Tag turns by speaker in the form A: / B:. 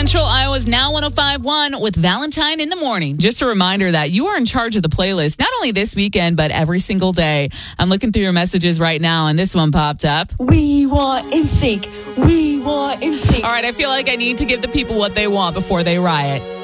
A: Central Iowa's Now 105.1 with Valentine in the morning. Just a reminder that you are in charge of the playlist, not only this weekend, but every single day. I'm looking through your messages right now, and this one popped up.
B: We want NSYNC. We want NSYNC.
A: All right, I feel like I need to give the people what they want before they riot.